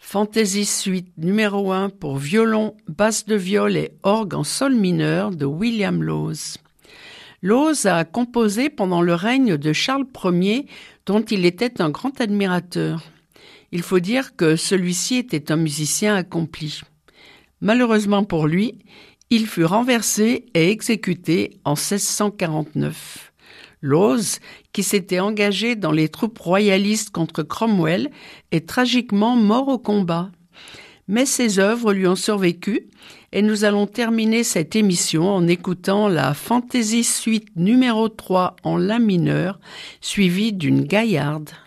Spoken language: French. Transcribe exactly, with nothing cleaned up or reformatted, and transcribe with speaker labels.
Speaker 1: Fantasy Suite numéro un pour violon, basse de viol et orgue en sol mineur de William Lowes. Lowes a composé pendant le règne de Charles Ier, dont il était un grand admirateur. Il faut dire que celui-ci était un musicien accompli. Malheureusement pour lui, il fut renversé et exécuté en seize cent quarante-neuf. Lowes, qui s'était engagé dans les troupes royalistes contre Cromwell, est tragiquement mort au combat. Mais ses œuvres lui ont survécu et nous allons terminer cette émission en écoutant la Fantasy Suite numéro trois en la mineur, suivie d'une gaillarde.